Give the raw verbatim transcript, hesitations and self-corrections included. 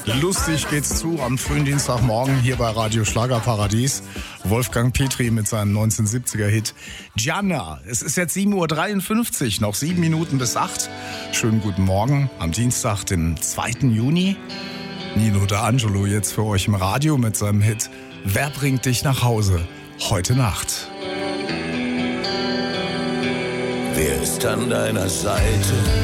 Lustig geht's zu am frühen Dienstagmorgen hier bei Radio Schlagerparadies. Wolfgang Petri mit seinem neunzehnhundertsiebziger-Hit Gianna. Es ist jetzt sieben Uhr dreiundfünfzig, noch sieben Minuten bis acht. Schönen guten Morgen am Dienstag, den zweiten Juni. Nino D'Angelo jetzt für euch im Radio mit seinem Hit Wer bringt dich nach Hause heute Nacht? Wer ist an deiner Seite?